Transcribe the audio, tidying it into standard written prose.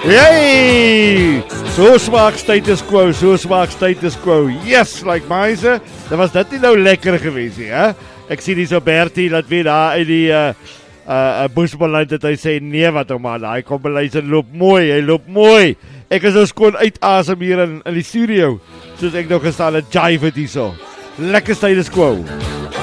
Yay! So smaak status quo, Yes, like myse. Dat was dit nie nou lekker geweest nie, hè? Ek sien hier so Bertie dat weer daar in die Bushballite dat hy sê nee wat ou man, hy kom beluister loop mooi. Ek is nou skoon uitasem hier in die studio. Soos ek nou gestaan het jive het hierso. Lekker status quo.